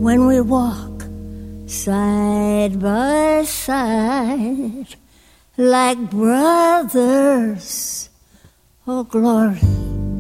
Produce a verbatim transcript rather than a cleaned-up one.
when we walk side by side like brothers. Oh, glory.